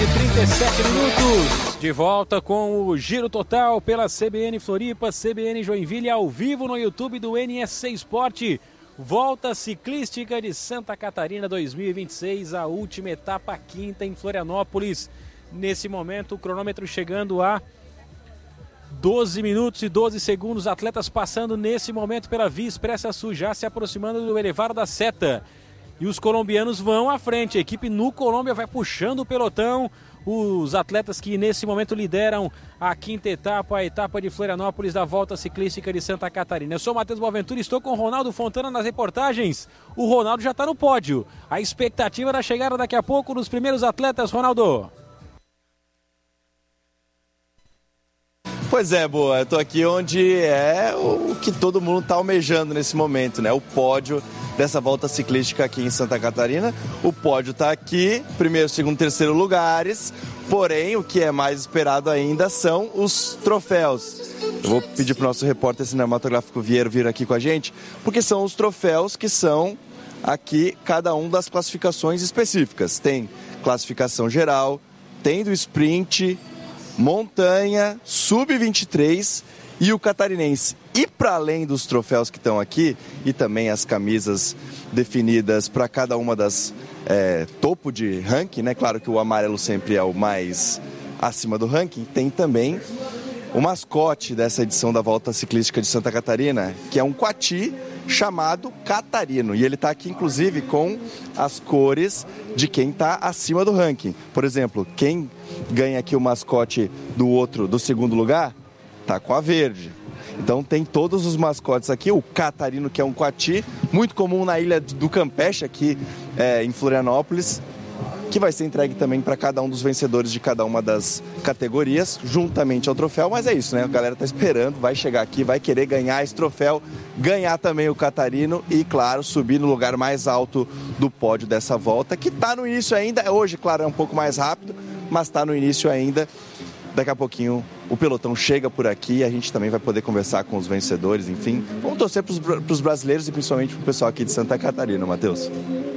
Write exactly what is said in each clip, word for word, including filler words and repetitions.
e trinta e sete minutos. De volta com o Giro Total pela C B N Floripa, C B N Joinville, ao vivo no YouTube do N S C Esporte. Volta Ciclística de Santa Catarina dois mil e vinte e seis, a última etapa, a quinta em Florianópolis. Nesse momento, o cronômetro chegando a doze minutos e doze segundos. Atletas passando nesse momento pela Via Expressa Sul, já se aproximando do Elevado da Seta. E os colombianos vão à frente. A equipe no Colômbia vai puxando o pelotão. Os atletas que nesse momento lideram a quinta etapa, a etapa de Florianópolis da Volta Ciclística de Santa Catarina. Eu sou o Matheus Boaventura e estou com o Ronaldo Fontana nas reportagens. O Ronaldo já está no pódio. A expectativa da chegada daqui a pouco dos primeiros atletas, Ronaldo. Pois é, Boa, eu tô aqui onde é o que todo mundo tá almejando nesse momento, né? O pódio dessa Volta Ciclística aqui em Santa Catarina. O pódio tá aqui, primeiro, segundo, terceiro lugares, porém, o que é mais esperado ainda são os troféus. Eu vou pedir pro nosso repórter cinematográfico Vieiro vir aqui com a gente, porque são os troféus que são aqui cada um das classificações específicas. Tem classificação geral, tem do sprint, montanha, sub vinte e três e o catarinense. E para além dos troféus que estão aqui, e também as camisas definidas para cada uma das é, topo de ranking, né? Claro que o amarelo sempre é o mais acima do ranking, tem também o mascote dessa edição da Volta Ciclística de Santa Catarina, que é um coati chamado Catarino. E ele está aqui, inclusive, com as cores de quem está acima do ranking. Por exemplo, quem ganha aqui o mascote do outro, do segundo lugar, tá com a verde. Então tem todos os mascotes aqui. O Catarino, que é um coati, muito comum na ilha do Campeche, aqui é, em Florianópolis, que vai ser entregue também para cada um dos vencedores de cada uma das categorias, juntamente ao troféu. Mas é isso, né? A galera tá esperando, vai chegar aqui, vai querer ganhar esse troféu, ganhar também o Catarino e, claro, subir no lugar mais alto do pódio dessa volta, que tá no início ainda. Hoje, claro, é um pouco mais rápido, mas tá no início ainda. Daqui a pouquinho o pelotão chega por aqui, a gente também vai poder conversar com os vencedores, enfim. Vamos torcer para os brasileiros e principalmente para o pessoal aqui de Santa Catarina, Matheus.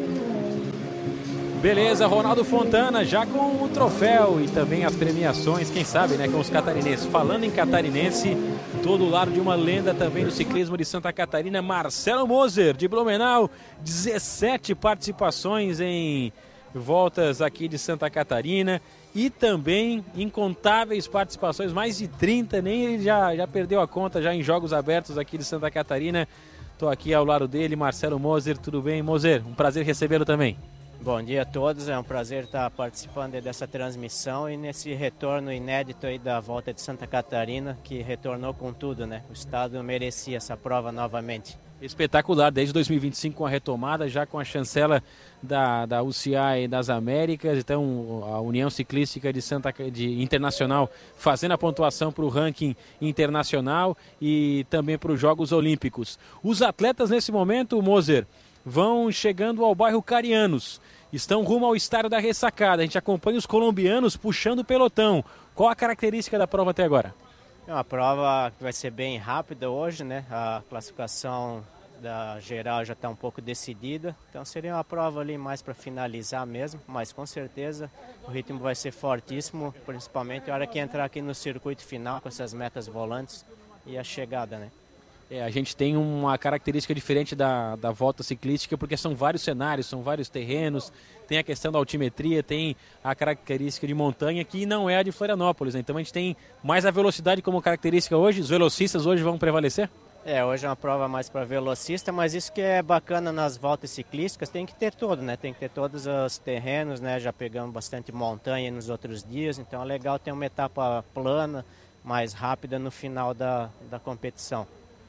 Beleza, Ronaldo Fontana já com o troféu e também as premiações, quem sabe, né, com os catarinenses. Falando em catarinense, todo o lado de uma lenda também do ciclismo de Santa Catarina, Marcelo Moser, de Blumenau, dezessete participações em voltas aqui de Santa Catarina e também incontáveis participações, mais de trinta, nem ele já, já perdeu a conta já em jogos abertos aqui de Santa Catarina. Estou aqui ao lado dele, Marcelo Moser, tudo bem, Moser? Um prazer recebê-lo também. Bom dia a todos, é um prazer estar participando dessa transmissão e nesse retorno inédito aí da Volta de Santa Catarina, que retornou com tudo, né? O estado merecia essa prova novamente. Espetacular, desde dois mil e vinte e cinco com a retomada, já com a chancela da, da U C I das Américas, então a União Ciclística de Santa de Internacional fazendo a pontuação para o ranking internacional e também para os Jogos Olímpicos. Os atletas nesse momento, Moser, vão chegando ao bairro Carianos, estão rumo ao estádio da Ressacada. A gente acompanha os colombianos puxando o pelotão. Qual a característica da prova até agora? É uma prova que vai ser bem rápida hoje, né? A classificação da geral já está um pouco decidida, então seria uma prova ali mais para finalizar mesmo, mas com certeza o ritmo vai ser fortíssimo, principalmente na hora que entrar aqui no circuito final com essas metas volantes e a chegada, né? É, a gente tem uma característica diferente da, da volta ciclística, porque são vários cenários, são vários terrenos, tem a questão da altimetria, tem a característica de montanha, que não é a de Florianópolis, né? Então a gente tem mais a velocidade como característica hoje. Os velocistas hoje vão prevalecer? É, hoje é uma prova mais para velocista, mas isso que é bacana nas voltas ciclísticas, tem que ter tudo, né? Tem que ter todos os terrenos, né? Já pegamos bastante montanha nos outros dias, então é legal ter uma etapa plana, mais rápida no final da, da competição.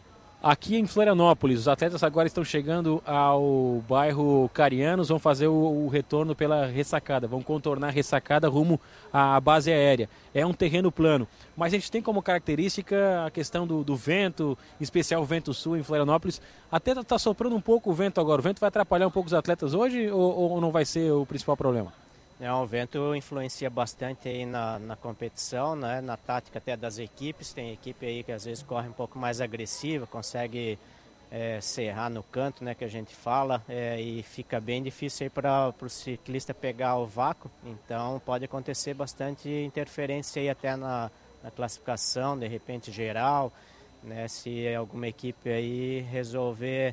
Aqui em Florianópolis, os atletas agora estão chegando ao bairro Carianos, vão fazer o, o retorno pela Ressacada, vão contornar a Ressacada rumo à base aérea. É um terreno plano, mas a gente tem como característica a questão do, do vento, em especial o vento sul em Florianópolis. Até está soprando um pouco o vento agora. O vento vai atrapalhar um pouco os atletas hoje ou, ou não vai ser o principal problema? É, o vento influencia bastante aí na, na competição, né? Na tática até das equipes. Tem equipe aí que às vezes corre um pouco mais agressiva, consegue é, serrar no canto, né, que a gente fala, é, e fica bem difícil para o ciclista pegar o vácuo, então pode acontecer bastante interferência aí até na, na classificação, de repente geral, né, se alguma equipe aí resolver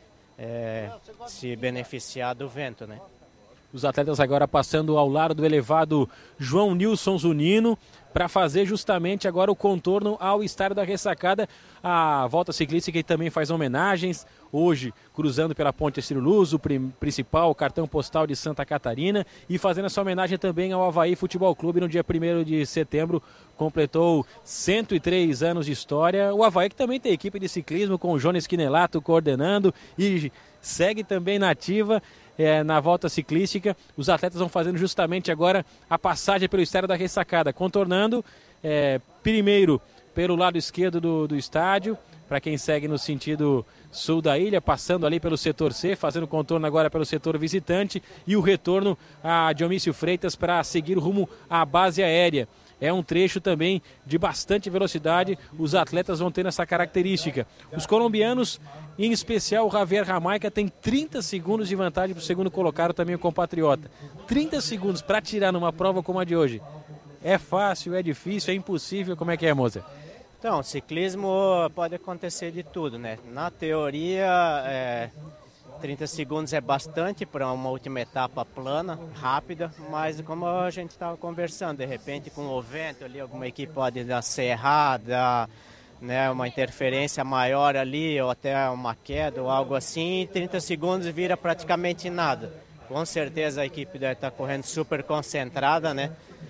é, se beneficiar do vento, né. Os atletas agora passando ao lado do elevado João Nilson Zunino para fazer justamente agora o contorno ao estádio da Ressacada. A volta ciclística que também faz homenagens, hoje cruzando pela Ponte Estilo Luz, o principal cartão postal de Santa Catarina, e fazendo essa homenagem também ao Avaí Futebol Clube no dia primeiro de setembro, completou cento e três anos de história. O Avaí que também tem equipe de ciclismo com o Jones Quinelato coordenando e segue também na ativa. É, na volta ciclística, os atletas vão fazendo justamente agora a passagem pelo estádio da Ressacada, contornando é, primeiro pelo lado esquerdo do, do estádio, para quem segue no sentido sul da ilha, passando ali pelo setor C, fazendo contorno agora pelo setor visitante, e o retorno a Dionísio Freitas para seguir rumo à base aérea. É um trecho também de bastante velocidade, os atletas vão tendo essa característica. Os colombianos, em especial o Javier Jamaica, tem trinta segundos de vantagem para o segundo colocado, também o compatriota. trinta segundos para tirar numa prova como a de hoje. É fácil, é difícil, é impossível, como é que é, moça? Então, ciclismo pode acontecer de tudo, né? Na teoria, é, trinta segundos é bastante para uma última etapa plana, rápida, mas como a gente estava conversando, de repente com o vento ali, alguma equipe pode dar serrada, né, uma interferência maior ali, ou até uma queda ou algo assim, e trinta segundos vira praticamente nada. Com certeza a equipe deve estar correndo super concentrada, né,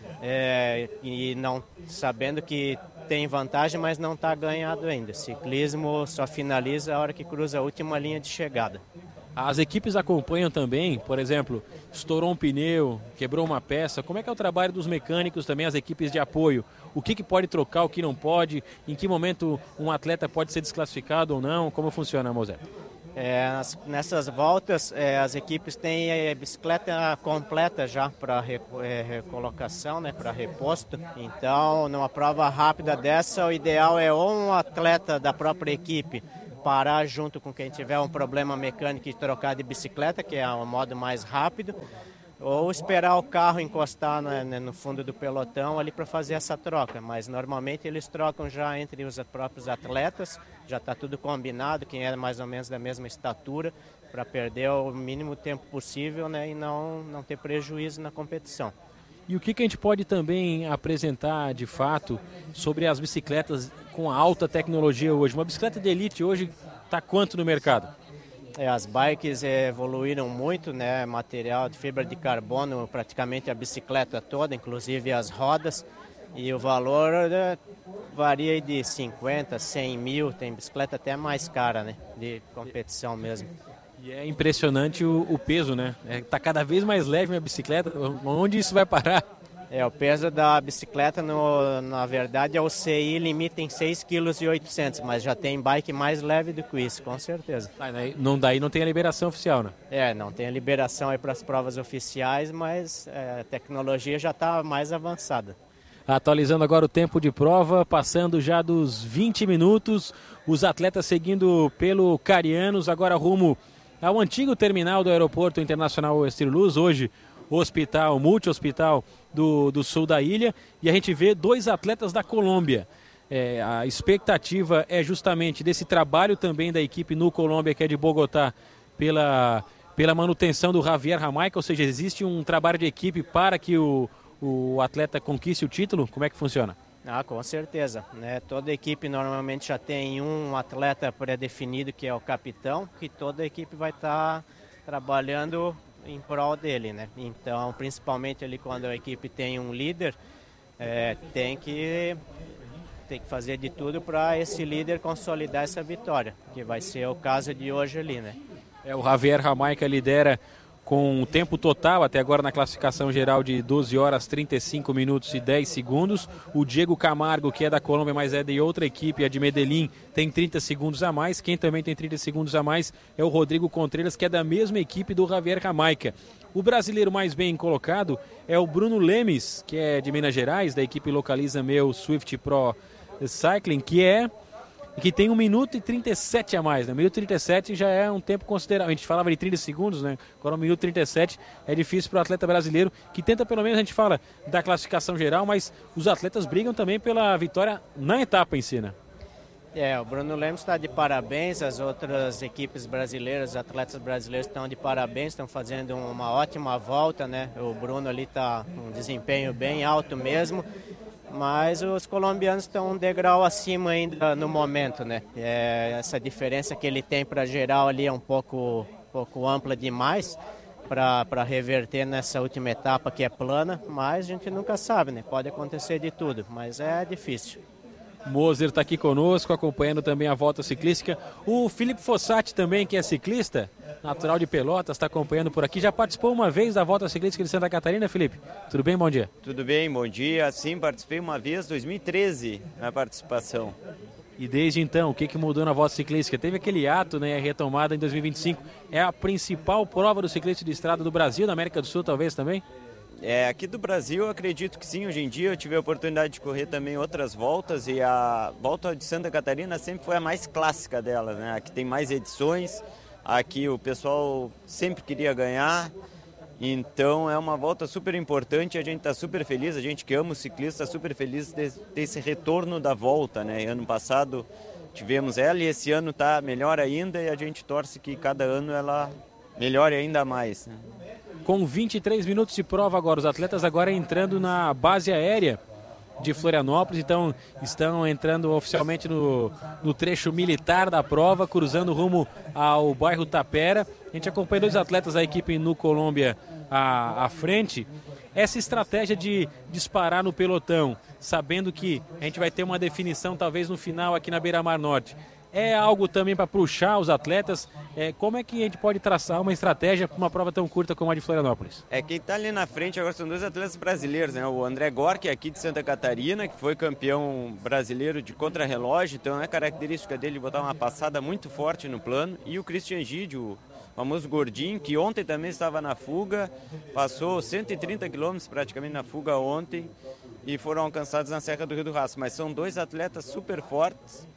é, e não sabendo que tem vantagem, mas não está ganhado ainda. Ciclismo só finaliza a hora que cruza a última linha de chegada. As equipes acompanham também, por exemplo, estourou um pneu, quebrou uma peça. Como é que é o trabalho dos mecânicos também, as equipes de apoio? O que, que pode trocar, o que não pode? Em que momento um atleta pode ser desclassificado ou não? Como funciona, Mosé? É, nas, nessas voltas, é, as equipes têm é, bicicleta completa já para re, é, recolocação, né, para reposto. Então, numa prova rápida dessa, o ideal é ou um atleta da própria equipe parar junto com quem tiver um problema mecânico e trocar de bicicleta, que é o modo mais rápido, ou esperar o carro encostar no, no fundo do pelotão ali para fazer essa troca. Mas normalmente eles trocam já entre os próprios atletas, já está tudo combinado, quem é mais ou menos da mesma estatura, para perder o mínimo tempo possível, né, e não, não ter prejuízo na competição. E o que, que a gente pode também apresentar de fato sobre as bicicletas com alta tecnologia hoje? Uma bicicleta de elite hoje está quanto no mercado? É, as bikes evoluíram muito, né? Material de fibra de carbono, praticamente a bicicleta toda, inclusive as rodas. E o valor é, varia de cinquenta, cem mil, tem bicicleta até mais cara, né? De competição mesmo. E é impressionante o, o peso, né? Está é, cada vez mais leve a bicicleta. Onde isso vai parar? É, o peso da bicicleta, no, na verdade, é o C I limita em seis vírgula oitocentos quilos, mas já tem bike mais leve do que isso, com certeza. Ah, não, daí não tem a liberação oficial, né? É, não tem a liberação aí para as provas oficiais, mas é, a tecnologia já está mais avançada. Atualizando agora o tempo de prova, passando já dos vinte minutos, os atletas seguindo pelo Carianos, agora rumo ao antigo terminal do Aeroporto Internacional Estilo Luz, hoje o hospital, multi-hospital do, do sul da ilha, e a gente vê dois atletas da Colômbia. É, a expectativa é justamente desse trabalho também da equipe no Colômbia, que é de Bogotá, pela, pela manutenção do Javier Jamaica, ou seja, existe um trabalho de equipe para que o, o atleta conquiste o título? Como é que funciona? Ah, com certeza, né? Toda equipe normalmente já tem um atleta pré-definido que é o capitão, que toda a equipe vai estar tá trabalhando em prol dele, né? Então, principalmente ali quando a equipe tem um líder, é, tem que tem que fazer de tudo para esse líder consolidar essa vitória, que vai ser o caso de hoje ali, né? É, o Javier Jamaica lidera com o tempo total até agora na classificação geral de doze horas, trinta e cinco minutos e dez segundos. O Diego Camargo, que é da Colômbia, mas é de outra equipe, a de Medellín, tem trinta segundos a mais. Quem também tem trinta segundos a mais é o Rodrigo Contreras, que é da mesma equipe do Javier Jamaica. O brasileiro mais bem colocado é o Bruno Lemes, que é de Minas Gerais, da equipe Localiza Meu Swift Pro Cycling, que é e que tem um minuto e trinta e sete a mais, né? um minuto e trinta e sete já é um tempo considerável. A gente falava de trinta segundos, né? Agora um minuto e trinta e sete é difícil para o atleta brasileiro, que tenta pelo menos, a gente fala da classificação geral, mas os atletas brigam também pela vitória na etapa em si, né? É, o Bruno Lemos está de parabéns, as outras equipes brasileiras, os atletas brasileiros estão de parabéns, estão fazendo uma ótima volta, né? O Bruno ali está com um desempenho bem alto mesmo, mas os colombianos estão um degrau acima ainda no momento, né? É, essa diferença que ele tem para geral ali é um pouco, pouco ampla demais para reverter nessa última etapa que é plana, mas a gente nunca sabe, né? Pode acontecer de tudo, mas é difícil. Moser está aqui conosco, acompanhando também a volta ciclística. O Felipe Fossati também, que é ciclista, natural de Pelotas, está acompanhando por aqui. Já participou uma vez da volta ciclística de Santa Catarina, Felipe? Tudo bem? Bom dia. Tudo bem, bom dia. Sim, participei uma vez, dois mil e treze, na participação. E desde então, o que, que mudou na volta ciclística? Teve aquele ato, né, retomada em dois mil e vinte e cinco. É a principal prova do ciclista de estrada do Brasil, da América do Sul talvez também? É, aqui do Brasil eu acredito que sim. Hoje em dia eu tive a oportunidade de correr também outras voltas e a volta de Santa Catarina sempre foi a mais clássica dela, né? Aqui tem mais edições, aqui o pessoal sempre queria ganhar, então é uma volta super importante, a gente está super feliz, a gente que ama o ciclista está super feliz de ter esse retorno da volta, né? Ano passado tivemos ela e esse ano está melhor ainda e a gente torce que cada ano ela melhore ainda mais, né? Com vinte e três minutos de prova agora, os atletas agora entrando na base aérea de Florianópolis, então estão entrando oficialmente no, no trecho militar da prova, cruzando rumo ao bairro Tapera. A gente acompanha dois atletas da equipe no Colômbia à, à frente. Essa estratégia de disparar no pelotão, sabendo que a gente vai ter uma definição talvez no final aqui na Beira-Mar Norte, é algo também para puxar os atletas? É, como é que a gente pode traçar uma estratégia para uma prova tão curta como a de Florianópolis? É, quem está ali na frente agora são dois atletas brasileiros, né? O André Gor, que é aqui de Santa Catarina, que foi campeão brasileiro de contrarrelógio, então é característica dele botar uma passada muito forte no plano, e o Christian Gide, o famoso gordinho, que ontem também estava na fuga, passou cento e trinta quilômetros praticamente na fuga ontem e foram alcançados na Serra do Rio do Rastro, mas são dois atletas super fortes,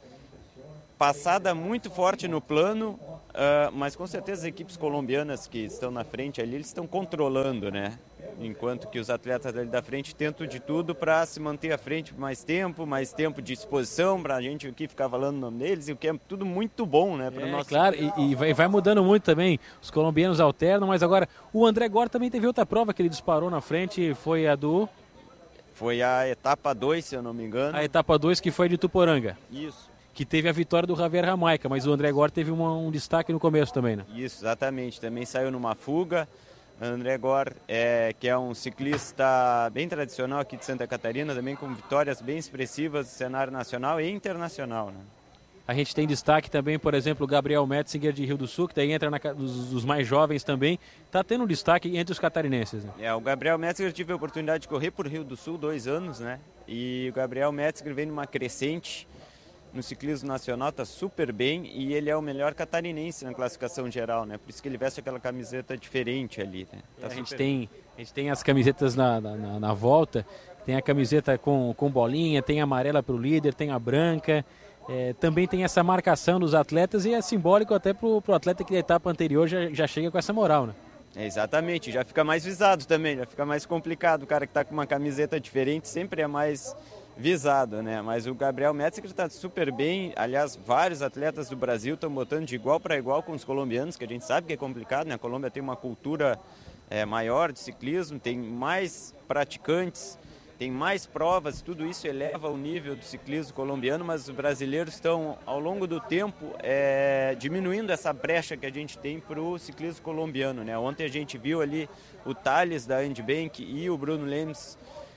passada muito forte no plano, uh, mas com certeza as equipes colombianas que estão na frente ali, eles estão controlando, né? Enquanto que os atletas ali da frente tentam de tudo para se manter à frente por mais tempo, mais tempo de exposição, para a gente aqui ficar falando o nome deles, e o que é tudo muito bom, né? Para é, nosso... Claro, e, e vai, vai mudando muito também, os colombianos alternam, mas agora o André Gor também teve outra prova que ele disparou na frente, foi a do... Foi a etapa dois, se eu não me engano. A etapa dois, que foi de Tuporanga. Isso. Que teve a vitória do Javier Jamaica, mas o André Gor teve uma, um destaque no começo também, né? Isso, exatamente. Também saiu numa fuga. André Gor, é, que é um ciclista bem tradicional aqui de Santa Catarina, também com vitórias bem expressivas no cenário nacional e internacional, né? A gente tem destaque também, por exemplo, o Gabriel Metzinger de Rio do Sul, que daí entra na, dos, dos mais jovens também. Está tendo um destaque entre os catarinenses, né? É, o Gabriel Metzinger, eu tive a oportunidade de correr por Rio do Sul dois anos, né? E o Gabriel Metzinger vem numa crescente no ciclismo nacional, está super bem, e ele é o melhor catarinense na classificação geral, né? Por isso que ele veste aquela camiseta diferente ali, né? Tá a, gente super... tem, a gente tem as camisetas na, na, na volta, tem a camiseta com, com bolinha, tem a amarela para o líder, tem a branca, é, também tem essa marcação dos atletas, e é simbólico até para o atleta que da etapa anterior já, já chega com essa moral, né? É, exatamente, já fica mais visado também, já fica mais complicado. O cara que está com uma camiseta diferente sempre é mais visado, né? Mas o Gabriel Metzinger está super bem. Aliás, vários atletas do Brasil estão botando de igual para igual com os colombianos, que a gente sabe que é complicado, né? A Colômbia tem uma cultura é, maior de ciclismo, tem mais praticantes, tem mais provas, tudo isso eleva o nível do ciclismo colombiano, mas os brasileiros estão, ao longo do tempo, é, diminuindo essa brecha que a gente tem para o ciclismo colombiano, né? Ontem a gente viu ali o Thales da Andibank e o Bruno Lemos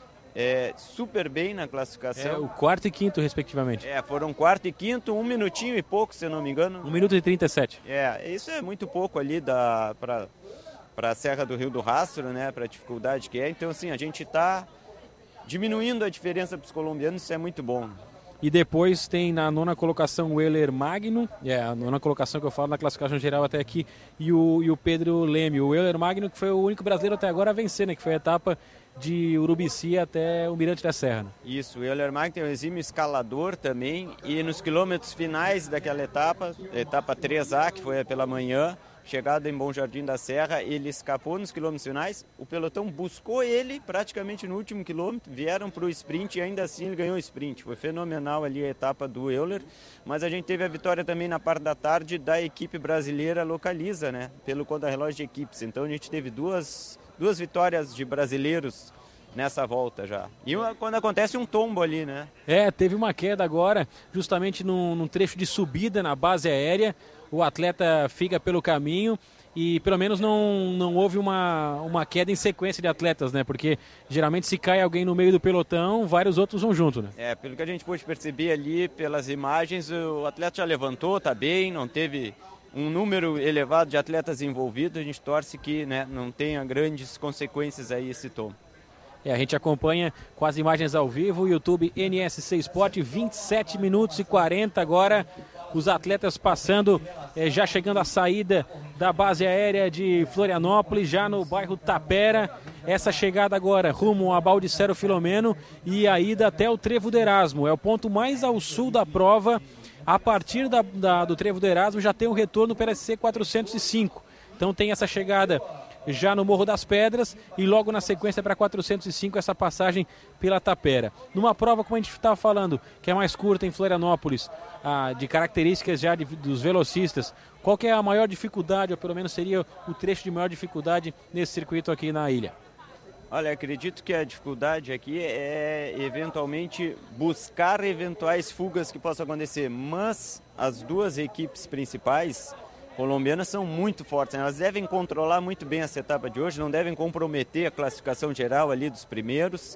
É, super bem na classificação. É, o quarto e quinto, respectivamente. É, foram quarto e quinto, um minutinho e pouco, se eu não me engano. Um minuto e trinta e sete. É, isso é muito pouco ali para a Serra do Rio do Rastro, né, para a dificuldade que é. Então, assim, a gente está diminuindo a diferença para os colombianos, isso é muito bom. E depois tem na nona colocação o Euler Magno, é a nona colocação que eu falo na classificação geral até aqui, e o, e o Pedro Leme. O Euler Magno, que foi o único brasileiro até agora a vencer, né, que foi a etapa de Urubici até o Mirante da Serra. Né? Isso, o Euler Mag tem um exímio escalador também, e nos quilômetros finais daquela etapa, etapa três A, que foi pela manhã, chegada em Bom Jardim da Serra, ele escapou nos quilômetros finais, o pelotão buscou ele praticamente no último quilômetro, vieram para o sprint e ainda assim ele ganhou o sprint. Foi fenomenal ali a etapa do Euler, mas a gente teve a vitória também na parte da tarde da equipe brasileira Localiza, né, pelo contrarrelógio de equipes. Então a gente teve duas, duas vitórias de brasileiros nessa volta já. E uma, quando acontece um tombo ali, né? É, teve uma queda agora, justamente num, num trecho de subida na base aérea, o atleta fica pelo caminho e pelo menos não, não houve uma, uma queda em sequência de atletas, né? Porque geralmente se cai alguém no meio do pelotão, vários outros vão junto, né? É, pelo que a gente pôde perceber ali pelas imagens, o atleta já levantou, tá bem, não teve um número elevado de atletas envolvidos, a gente torce que, né, não tenha grandes consequências aí esse tombo. É, a gente acompanha com as imagens ao vivo, YouTube N S C Sport, vinte e sete minutos e quarenta agora, os atletas passando, é, já chegando à saída da base aérea de Florianópolis, já no bairro Tapera, essa chegada agora rumo a Baldissero Filomeno e a ida até o Trevo do Erasmo, é o ponto mais ao sul da prova. A partir da, da, do Trevo do Erasmo já tem o retorno pela S C quatrocentos e cinco, então tem essa chegada já no Morro das Pedras e logo na sequência para quatrocentos e cinco essa passagem pela Tapera. Numa prova, como a gente estava falando, que é mais curta em Florianópolis, ah, de características já de, dos velocistas, qual que é a maior dificuldade, ou pelo menos seria o trecho de maior dificuldade nesse circuito aqui na ilha? Olha, acredito que a dificuldade aqui é eventualmente buscar eventuais fugas que possam acontecer, mas as duas equipes principais colombianas são muito fortes, né? Elas devem controlar muito bem essa etapa de hoje, não devem comprometer a classificação geral ali dos primeiros,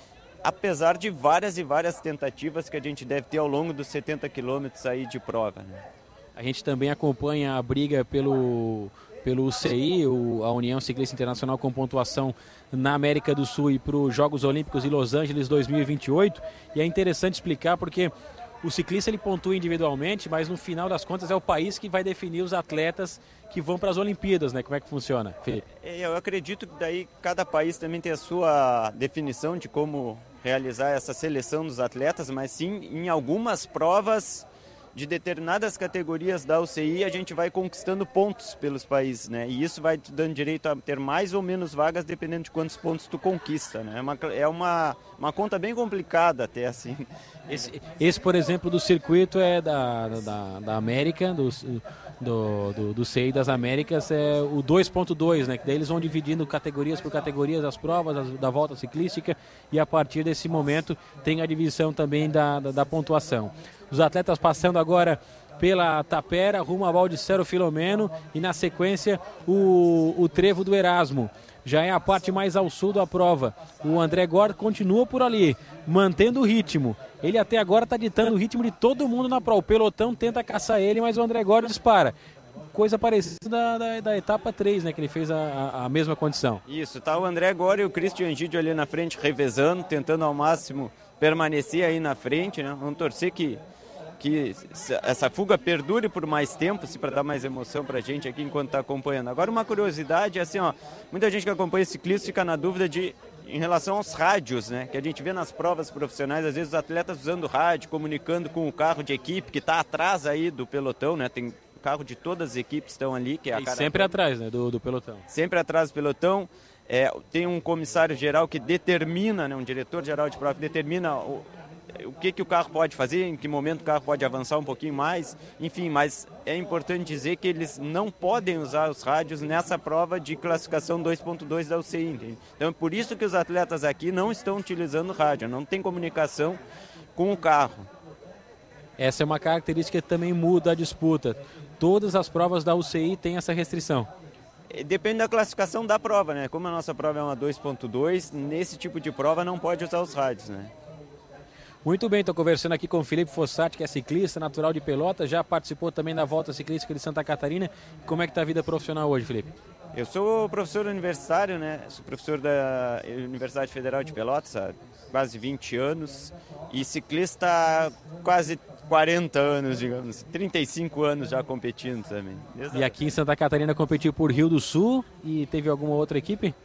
apesar de várias e várias tentativas que a gente deve ter ao longo dos setenta quilômetros aí de prova, né? A gente também acompanha a briga pelo, pelo U C I, o, a União Ciclista Internacional, com pontuação na América do Sul e para os Jogos Olímpicos em Los Angeles dois mil e vinte e oito, e é interessante explicar porque o ciclista ele pontua individualmente, mas no final das contas é o país que vai definir os atletas que vão para as Olimpíadas, né? Como é que funciona, Felipe? Eu acredito que daí cada país também tem a sua definição de como realizar essa seleção dos atletas, mas sim, em algumas provas de determinadas categorias da U C I, a gente vai conquistando pontos pelos países, né? E isso vai te dando direito a ter mais ou menos vagas dependendo de quantos pontos tu conquista, né? É uma, é uma, uma conta bem complicada até, assim. Esse, esse, por exemplo, do circuito é da, da, da América, do, do, do, do C I das Américas, é o dois ponto dois, né? Que daí eles vão dividindo categorias por categorias as provas as, da volta ciclística e a partir desse momento tem a divisão também da, da, da pontuação. Os atletas passando agora pela Tapera, rumo a Baldissero Filomeno e na sequência o, o Trevo do Erasmo. Já é a parte mais ao sul da prova. O André Gord continua por ali, mantendo o ritmo. Ele até agora está ditando o ritmo de todo mundo na prova. O pelotão tenta caçar ele, mas o André Gord dispara. Coisa parecida da, da, da etapa três, né, que ele fez a, a, a mesma condição. Isso, tá o André Gord e o Christian Gidio ali na frente, revezando, tentando ao máximo permanecer aí na frente, né? Vamos torcer que que essa fuga perdure por mais tempo, se para dar mais emoção para a gente aqui enquanto está acompanhando. Agora uma curiosidade, assim, ó, muita gente que acompanha esse ciclismo fica na dúvida de em relação aos rádios, né, que a gente vê nas provas profissionais, às vezes os atletas usando rádio, comunicando com o carro de equipe que está atrás aí do pelotão, né, tem o carro de todas as equipes estão ali, que é a e sempre atrás, né, do, do pelotão. Sempre atrás do pelotão. É, tem um comissário geral que determina, né, um diretor geral de prova que determina o o que, que o carro pode fazer, em que momento o carro pode avançar um pouquinho mais, enfim, mas é importante dizer que eles não podem usar os rádios nessa prova de classificação dois ponto dois da U C I, entende? Então é por isso que os atletas aqui não estão utilizando rádio, não tem comunicação com o carro. Essa é uma característica que também muda a disputa. Todas as provas da U C I têm essa restrição. Depende da classificação da prova, né? Como a nossa prova é uma dois ponto dois, nesse tipo de prova não pode usar os rádios, né? Muito bem, estou conversando aqui com o Felipe Fossati, que é ciclista, natural de Pelotas, já participou também da Volta Ciclística de Santa Catarina. Como é que está a vida profissional hoje, Felipe? Eu sou professor universitário, né? Sou professor da Universidade Federal de Pelotas há quase vinte anos e ciclista há quase quarenta anos, digamos, trinta e cinco anos já competindo também. E aqui em Santa Catarina competiu por Rio do Sul e teve alguma outra equipe?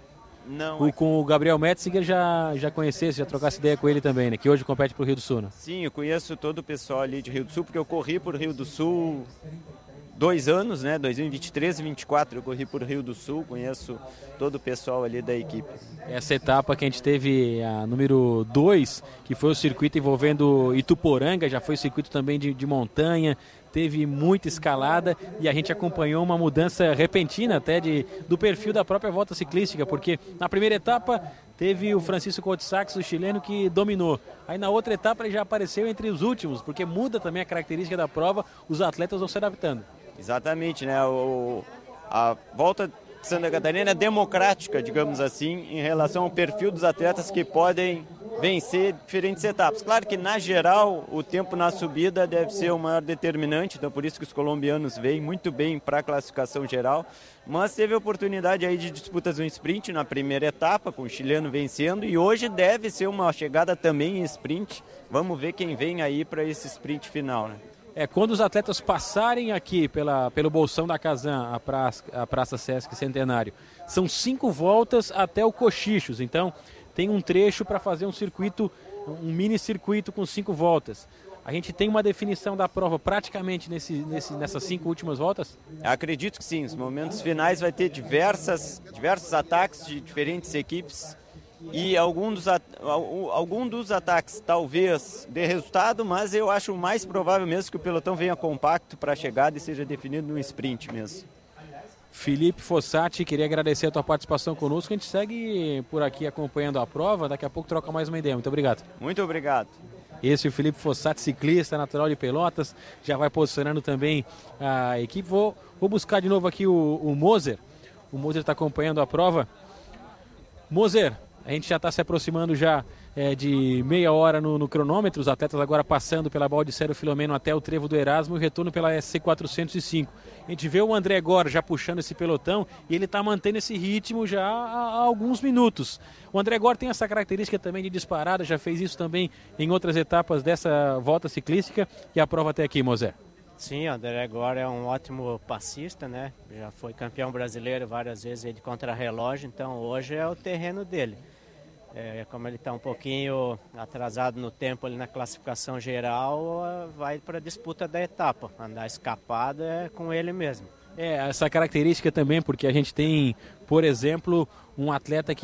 Não. o, é... com o Gabriel Metziger já, já conhecesse, já trocasse ideia com ele também, né? Que hoje compete pro Rio do Sul, né? Sim, eu conheço todo o pessoal ali de Rio do Sul, porque eu corri por Rio do Sul dois anos, né? dois mil e vinte e três e vinte e quatro eu corri por Rio do Sul, conheço todo o pessoal ali da equipe. Essa etapa que a gente teve, a número dois, que foi o circuito envolvendo Ituporanga, já foi circuito também de, de montanha, teve muita escalada e a gente acompanhou uma mudança repentina até de, do perfil da própria volta ciclística, porque na primeira etapa teve o Francisco Couto-Sachs, o chileno, que dominou. Aí na outra etapa ele já apareceu entre os últimos, porque muda também a característica da prova, os atletas vão se adaptando. Exatamente, né? O, a volta de Santa Catarina é democrática, digamos assim, em relação ao perfil dos atletas que podem vencer diferentes etapas. Claro que, na geral, o tempo na subida deve ser o maior determinante, então por isso que os colombianos vêm muito bem para a classificação geral, mas teve a oportunidade aí de disputas no sprint na primeira etapa, com o chileno vencendo, e hoje deve ser uma chegada também em sprint. Vamos ver quem vem aí para esse sprint final, né? É, quando os atletas passarem aqui pela, pelo Bolsão da Kazan, a praça, a praça Sesc Centenário, são cinco voltas até o Cochichos, então tem um trecho para fazer um circuito, um mini circuito com cinco voltas. A gente tem uma definição da prova praticamente nesse, nesse, nessas cinco últimas voltas? Acredito que sim, os momentos finais vai ter diversas, diversos ataques de diferentes equipes. E algum dos, algum dos ataques talvez dê resultado, mas eu acho mais provável mesmo que o pelotão venha compacto para a chegada e seja definido no sprint mesmo. Felipe Fossati, queria agradecer a tua participação conosco. A gente segue por aqui acompanhando a prova, daqui a pouco troca mais uma ideia. Muito obrigado. Muito obrigado. Esse é o Felipe Fossati, ciclista, natural de Pelotas, já vai posicionando também a equipe. Vou, vou buscar de novo aqui o, o Moser. O Moser está acompanhando a prova. Moser, a gente já está se aproximando já é, de meia hora no, no cronômetro, os atletas agora passando pela Baldissero Filomeno até o Trevo do Erasmo e o retorno pela S C quatrocentos e cinco. A gente vê o André agora já puxando esse pelotão e ele está mantendo esse ritmo já há, há alguns minutos. O André Gore tem essa característica também de disparada, já fez isso também em outras etapas dessa volta ciclística e a prova até aqui, Mosé. Sim, o André Gore é um ótimo passista, né? Já foi campeão brasileiro várias vezes de contrarrelógio, então hoje é o terreno dele. É, como ele está um pouquinho atrasado no tempo ali na classificação geral, vai para a disputa da etapa. Andar escapado é com ele mesmo. É, essa característica também, porque a gente tem, por exemplo, um atleta que